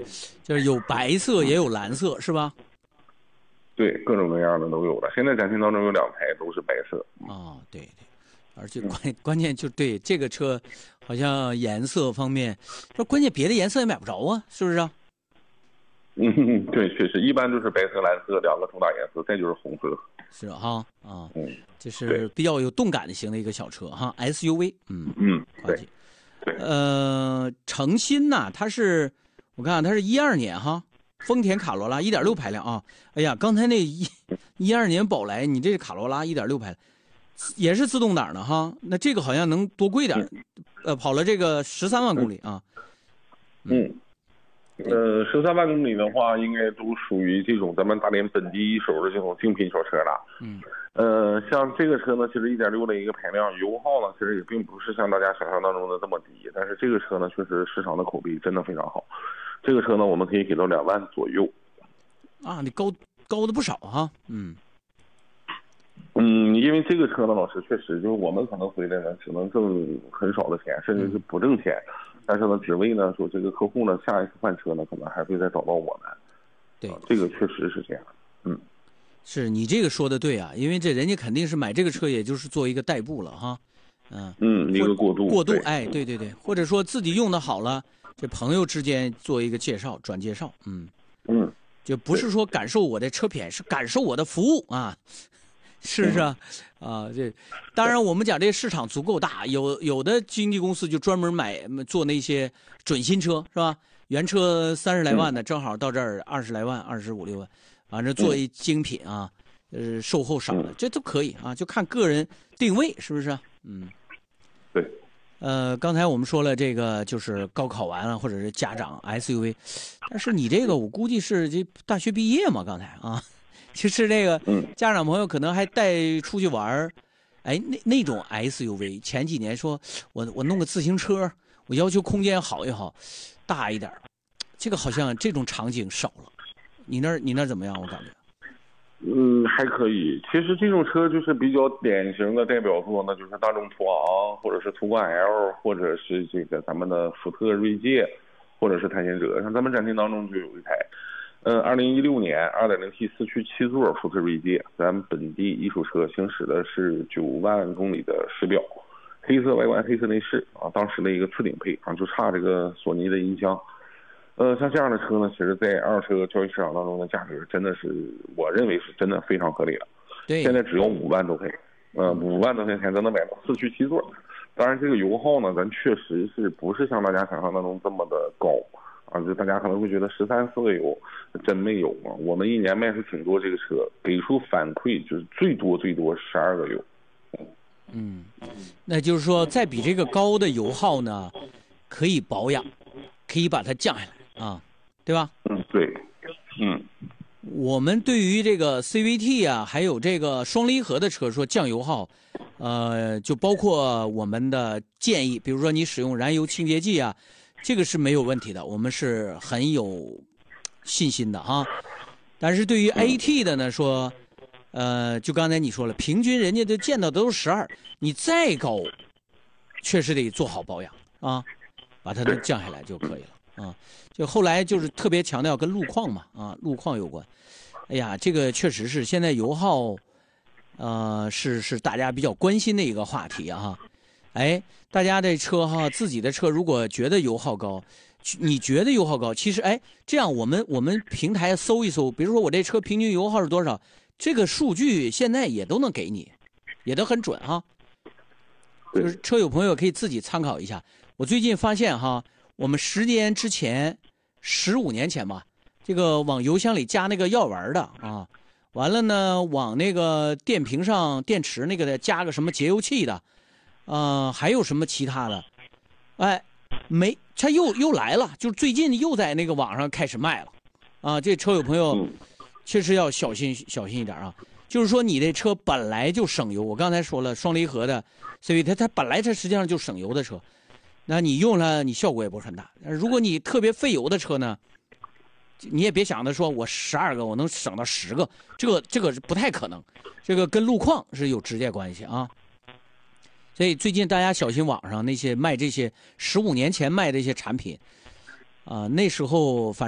就是有白色也有蓝色，是吧？ 对，各种各样的都有了。现在展厅当中有2台都是白色。 对对，而且关键就对这个车，好像颜色方面，说关键别的颜色也买不着啊，是不是啊？ 对，确实，一般都是白色、蓝色2个主打颜色，再就是红色。 是哈就是比较有动感型的一个小车哈 ，SUV， 跨界。诚新呐，我看它是12年哈，丰田卡罗拉1.6排量啊。哎呀，刚才那12年宝来，你这卡罗拉1.6排量，也是自动挡的哈。那这个好像能多贵点，跑了这个13万公里啊。 13万公里的话，应该都属于这种咱们大连本地一手的这种精品小车了。像这个车呢，其实1.6的一个排量，油耗呢，其实也并不是像大家想象当中的这么低。但是这个车呢，确实市场的口碑真的非常好。这个车呢，我们可以给到2万左右。 你高的不少哈。 因为这个车呢，老师确实就是我们可能回来呢，只能挣很少的钱，甚至是不挣钱。但是呢，只为呢说这个客户呢下一次换车呢，可能还会再找到我们。 对， 这个确实是这样。 是你这个说的对啊，因为这人家肯定是买这个车，也就是做一个代步了哈。 一个过渡。 哎，对，或者说自己用的好了，这朋友之间做一个转介绍。就不是说感受我的车便宜，是感受我的服务啊。是不是这当然我们讲这市场足够大，有的经纪公司就专门做那些准新车，是吧？原车30来万的，正好到这儿20来万，25、6万，反正做一精品啊，售后少的，这都可以啊，就看个人定位是不是？ 对。 刚才我们说了，这个就是高考完了或者是家长 SUV， 但是你这个我估计是这大学毕业嘛，刚才啊。就是这个家长朋友可能还带出去玩那种 SUV， 前几年说我弄个自行车，我要求空间好一好，大一点，这个好像这种场景少了。你那怎么样？我感觉还可以。其实这种车就是比较典型的代表作，那就是大众途昂，或者是途观 L， 或者是这个咱们的福特锐界，或者是探险者。像咱们展厅当中就有一台2016年 2.0T 4驱7座福特锐界，咱本地一手车，行驶的是9万公里的时表，黑色外观黑色内饰啊，当时的一个次顶配啊，就差这个索尼的音箱。像这样的车呢，其实在二手车交易市场当中的价格真的是我认为是真的非常合理了。 对， 现在只要5万多块，5万多块钱咱能买到4驱7座。当然这个油耗呢，咱确实是不是像大家想象当中这么的高。就大家可能会觉得13、14个油，真没有啊！我们一年卖出挺多这个车，给出反馈就是最多12个油。 那就是说，再比这个高的油耗呢，可以保养，可以把它降下来啊，对吧？ 对。 我们对于这个 CVT 啊，还有这个双离合的车说降油耗，就包括我们的建议，比如说你使用燃油清洁剂啊。这个是没有问题的，我们是很有信心的哈。但是对于 AT 的呢，说，就刚才你说了，平均人家都见到都是12，你再高，确实得做好保养啊，把它降下来就可以了啊。就后来就是特别强调跟路况嘛路况有关。哎呀，这个确实是现在油耗，是大家比较关心的一个话题啊。大家的车哈，自己的车如果觉得油耗高，你觉得油耗高，其实这样我们平台搜一搜，比如说我这车平均油耗是多少，这个数据现在也都能给你，也都很准哈。就是车友朋友可以自己参考一下。我最近发现哈，我们10年之前，15年前吧，这个往油箱里加那个药丸的啊，完了呢往那个电瓶上电池那个加个什么节油器的。还有什么其他的？他又来了，就是最近又在那个网上开始卖了，这车友朋友确实要小心一点啊。就是说你的车本来就省油，我刚才说了双离合的，所以它本来实际上就省油的车，那你用了你效果也不是很大。如果你特别费油的车呢，你也别想着说我12个我能省到10个，这个不太可能，这个跟路况是有直接关系啊。所以最近大家小心网上那些卖这些15年前卖的一些产品，那时候反正。